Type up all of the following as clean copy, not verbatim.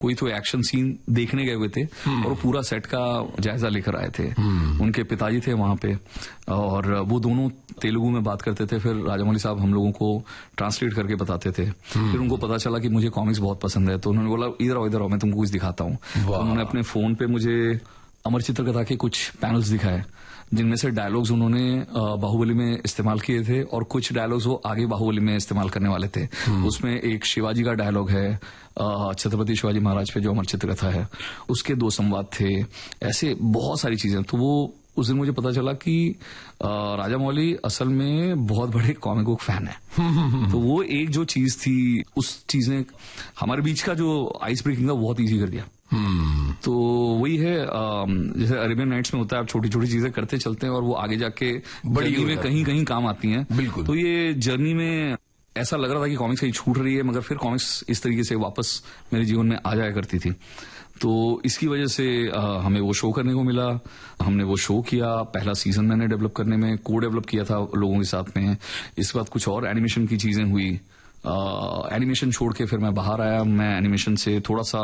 कोई तो action scene देखने गए हुए थे और वो पूरा सेट का जायजा लेकर आए थे। उनके पिताजी थे वहां पे और वो दोनों तेलुगु में बात करते थे। फिर राजामौली साहब हम लोगों को ट्रांसलेट करके बताते थे। फिर उनको पता चला कि मुझे कॉमिक्स बहुत पसंद है, तो उन्होंने बोला इधर आओ मैं तुमको कुछ दिखाता हूँ। तो उन्होंने अपने फोन पे मुझे अमर चित्रकथा के कुछ पैनल्स दिखाए, जिनमें से डायलॉग्स उन्होंने बाहुबली में इस्तेमाल किए थे और कुछ डायलॉग्स वो आगे बाहुबली में इस्तेमाल करने वाले थे। उसमें एक शिवाजी का डायलॉग है, छत्रपति शिवाजी महाराज पे जो अमर चित्रकथा है, उसके 2 संवाद थे। ऐसे बहुत सारी चीजें। तो वो उस दिन मुझे पता चला कि राजामौली असल में बहुत बड़े कॉमिक बुक फैन है। तो वो एक जो चीज थी, उस चीज ने हमारे बीच का जो आइस ब्रेकिंग था बहुत ईजी कर दिया। तो वही है, जैसे अरेबियन नाइट्स में होता है, आप छोटी छोटी चीजें करते चलते हैं और वो आगे जाके बड़ी में कहीं कहीं काम आती हैं। बिल्कुल। तो ये जर्नी में ऐसा लग रहा था कि कॉमिक्स कहीं छूट रही है, मगर फिर कॉमिक्स इस तरीके से वापस मेरे जीवन में आ जाया करती थी। तो इसकी वजह से हमें वो शो करने को मिला। हमने वो शो किया, पहला सीजन मैंने डेवलप करने में डेवलप किया था लोगों के साथ में। इसके बाद कुछ और एनिमेशन की चीजें हुई। एनिमेशन छोड़ के फिर मैं बाहर आया। मैं एनिमेशन से थोड़ा सा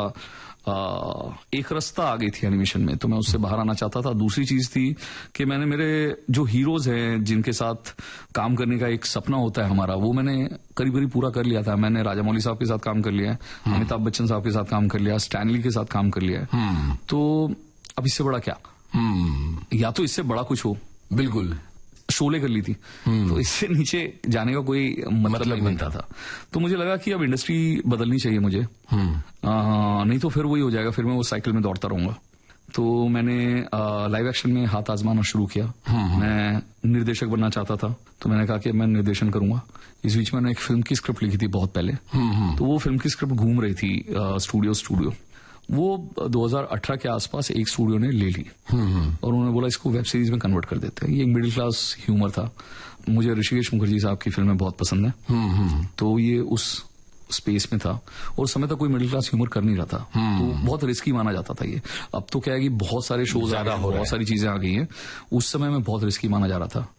एक रास्ता आ गई थी एनिमेशन में, तो मैं उससे बाहर आना चाहता था। दूसरी चीज थी कि मैंने मेरे जो हीरोज हैं जिनके साथ काम करने का एक सपना होता है हमारा, वो मैंने करीब करीब पूरा कर लिया था। मैंने राजामौली साहब के साथ काम कर लिया है, अमिताभ बच्चन साहब के साथ काम कर लिया, स्टैनली के साथ काम कर लिया है। तो अब इससे बड़ा क्या, या तो इससे बड़ा कुछ हो। बिल्कुल। शोले कर ली थी, तो इससे नीचे जाने का कोई मतलब नहीं बनता था। तो मुझे लगा कि अब इंडस्ट्री बदलनी चाहिए मुझे, नहीं तो फिर वही हो जाएगा, फिर मैं वो साइकिल में दौड़ता रहूंगा। तो मैंने लाइव एक्शन में हाथ आजमाना शुरू किया। मैं निर्देशक बनना चाहता था, तो मैंने कहा कि मैं निर्देशन करूंगा। इस बीच मैंने एक फिल्म की स्क्रिप्ट लिखी थी बहुत पहले। तो वो फिल्म की स्क्रिप्ट घूम रही थी स्टूडियो। वो 2018 के आसपास एक स्टूडियो ने ले ली और उन्होंने बोला इसको वेब सीरीज में कन्वर्ट कर देते हैं। ये एक मिडिल क्लास ह्यूमर था। मुझे ऋषिकेश मुखर्जी साहब की फिल्में बहुत पसंद है, तो ये उस स्पेस में था और उस समय तक कोई मिडिल क्लास ह्यूमर कर नहीं रहा था। तो बहुत रिस्की माना जाता था ये। अब तो क्या है कि बहुत सारे शोज आ गए, बहुत सारी चीजें आ गई हैं। उस समय में बहुत रिस्की माना जा रहा था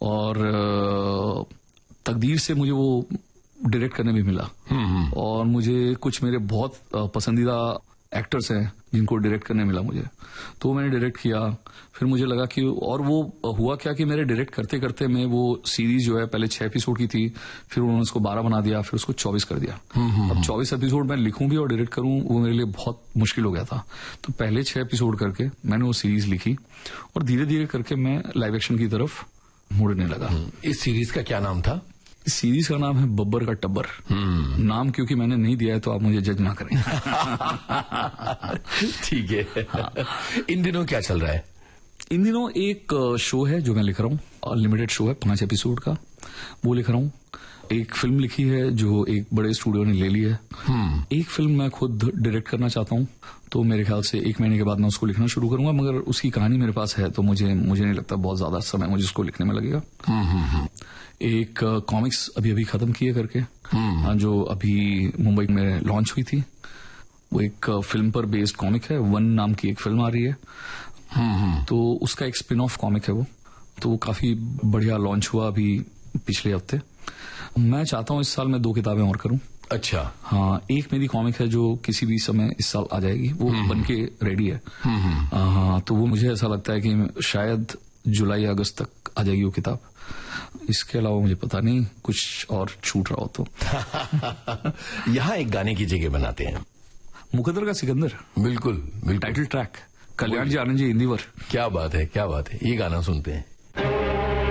और तकदीर से मुझे वो डायरेक्ट करने भी मिला। और मुझे कुछ मेरे बहुत पसंदीदा एक्टर्स हैं जिनको डायरेक्ट करने मिला मुझे, तो मैंने डायरेक्ट किया। फिर मुझे लगा कि, और वो हुआ क्या कि मेरे डायरेक्ट करते करते मैं वो सीरीज जो है पहले 6 एपिसोड की थी, फिर उन्होंने उसको 12 बना दिया, फिर उसको 24 कर दिया। अब 24 एपिसोड मैं लिखूं भी और डायरेक्ट करूं, वो मेरे लिए बहुत मुश्किल हो गया था। तो पहले 6 एपिसोड करके मैंने वो सीरीज लिखी और धीरे धीरे करके मैं लाइव एक्शन की तरफ मुड़ने लगा। इस सीरीज का क्या नाम था? इस सीरीज का नाम है बब्बर का टब्बर। नाम क्योंकि मैंने नहीं दिया है, तो आप मुझे जज ना करें। ठीक है। हाँ। इन दिनों क्या चल रहा है? इन दिनों एक शो है जो मैं लिख रहा हूँ, लिमिटेड शो है 5 एपिसोड का, वो लिख रहा हूँ। एक फिल्म लिखी है जो एक बड़े स्टूडियो ने ले ली है। एक फिल्म मैं खुद डायरेक्ट करना चाहता हूँ, तो मेरे ख्याल से 1 महीने के बाद मैं उसको लिखना शुरू करूंगा, मगर उसकी कहानी मेरे पास है, तो मुझे नहीं लगता बहुत ज्यादा समय मुझे उसको लिखने में लगेगा। एक कॉमिक्स अभी खत्म किए करके, जो अभी मुंबई में लॉन्च हुई थी, वो एक फिल्म पर बेस्ड कॉमिक है। 1 नाम की एक फिल्म आ रही है, तो उसका एक स्पिन ऑफ कॉमिक है वो, तो वो काफी बढ़िया लॉन्च हुआ अभी पिछले हफ्ते। मैं चाहता हूँ इस साल मैं 2 किताबें और करूं। अच्छा। हाँ, एक मेरी कॉमिक है जो किसी भी समय इस साल आ जाएगी, वो बनके रेडी है। हाँ, तो वो मुझे ऐसा लगता है कि शायद जुलाई अगस्त तक आ जाएगी वो किताब। इसके अलावा मुझे पता नहीं कुछ और छूट रहा हो तो। यहाँ एक गाने की जगह बनाते हैं, मुकद्दर का सिकंदर। बिल्कुल। टाइटल ट्रैक, कल्याण जी आनंद जी हिंदीवर। क्या बात है, क्या बात है। ये गाना सुनते हैं।